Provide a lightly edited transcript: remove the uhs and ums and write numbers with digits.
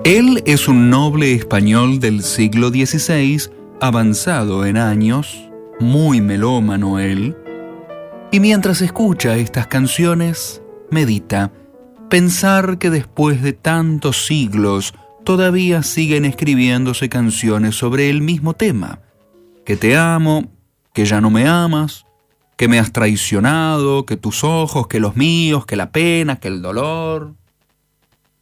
Él es un noble español del siglo XVI, avanzado en años, muy melómano él, y mientras escucha estas canciones, medita, pensar que después de tantos siglos todavía siguen escribiéndose canciones sobre el mismo tema, que te amo, que ya no me amas, que me has traicionado, que tus ojos, que los míos, que la pena, que el dolor.